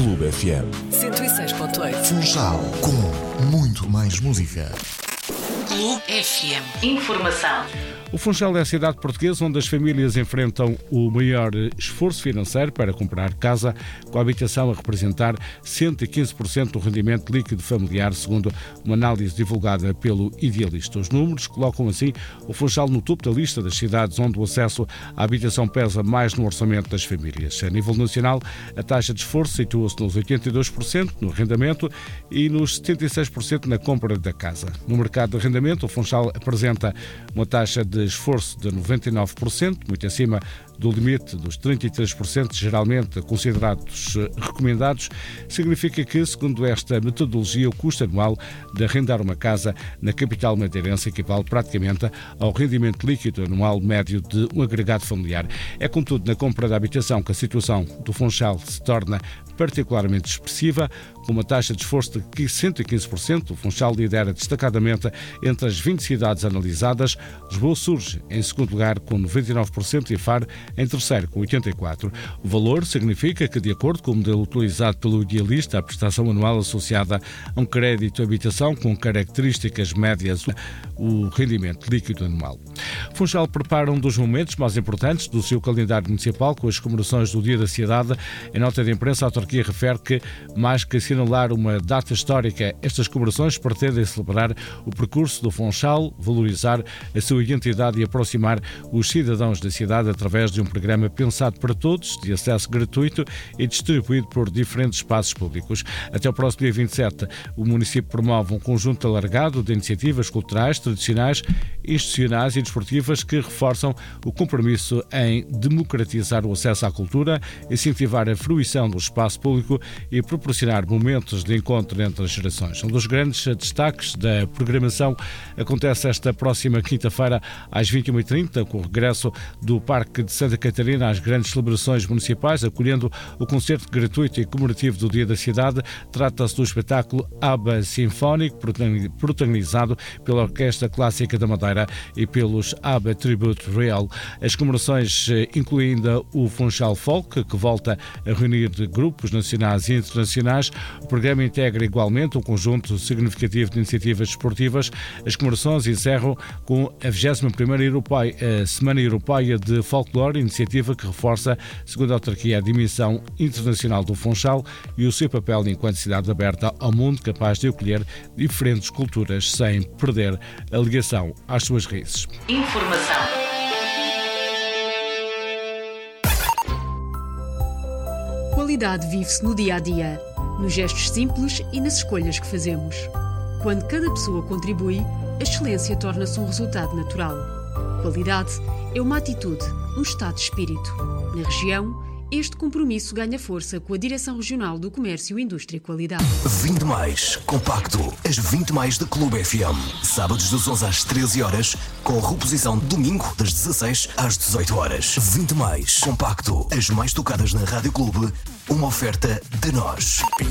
Clube FM 106.8. Funchal, com muito mais música. Clube FM. Informação. O Funchal é a cidade portuguesa onde as famílias enfrentam o maior esforço financeiro para comprar casa, com a habitação a representar 115% do rendimento líquido familiar, segundo uma análise divulgada pelo Idealista. Os números colocam assim o Funchal no topo da lista das cidades onde o acesso à habitação pesa mais no orçamento das famílias. A nível nacional, a taxa de esforço situa-se nos 82% no arrendamento e nos 76% na compra da casa. No mercado de arrendamento, o Funchal apresenta uma taxa de esforço de 99%, muito acima do limite dos 33%, geralmente considerados recomendados. Significa que, segundo esta metodologia, o custo anual de arrendar uma casa na capital madeirense equivale praticamente ao rendimento líquido anual médio de um agregado familiar. É, contudo, na compra da habitação que a situação do Funchal se torna particularmente expressiva, com uma taxa de esforço de 115%. O Funchal lidera destacadamente entre as 20 cidades analisadas. Lisboa surge em segundo lugar com 99% e Faro em terceiro com 84%. O valor significa que, de acordo com o modelo utilizado pelo Idealista, a prestação anual associada a um crédito de habitação com características médias, o rendimento líquido anual. Funchal prepara um dos momentos mais importantes do seu calendário municipal com as comemorações do Dia da Cidade. Em nota de imprensa, a autarquia refere que, mais que assinalar uma data histórica, estas comemorações pretendem celebrar o percurso do Funchal, valorizar a sua identidade e aproximar os cidadãos da cidade através de um programa pensado para todos, de acesso gratuito e distribuído por diferentes espaços públicos. Até o próximo dia 27, o município promove um conjunto alargado de iniciativas culturais, tradicionais, institucionais e desportivas que reforçam o compromisso em democratizar o acesso à cultura, incentivar a fruição do espaço público e proporcionar momentos de encontro entre as gerações. Um dos grandes destaques da programação acontece esta próxima quinta-feira às 21h30, com o regresso do Parque de Santa Catarina às grandes celebrações municipais, acolhendo o concerto gratuito e comemorativo do Dia da Cidade. Trata-se do espetáculo ABBA Sinfónico, protagonizado pela Orquestra Clássica da Madeira e pelos ABBA Tribute Real. As comemorações incluem ainda o Funchal Folk, que volta a reunir grupos nacionais e internacionais. O programa integra igualmente um conjunto significativo de iniciativas desportivas. As comemorações encerram com a 21ª Semana Europeia de Folclore, iniciativa que reforça, segundo a autarquia, a dimensão internacional do Funchal e o seu papel enquanto cidade aberta ao mundo, capaz de acolher diferentes culturas sem perder a ligação às suas raízes. Informação. Qualidade vive-se no dia-a-dia, nos gestos simples e nas escolhas que fazemos. Quando cada pessoa contribui, a excelência torna-se um resultado natural. Qualidade é uma atitude, um estado de espírito. Na região, este compromisso ganha força com a Direção Regional do Comércio, Indústria e Qualidade. 20 mais compacto, as 20 mais da Clube FM. Sábados das 11 às 13 horas, com reposição domingo das 16 às 18 horas. 20 mais compacto, as mais tocadas na Rádio Clube, uma oferta de nós.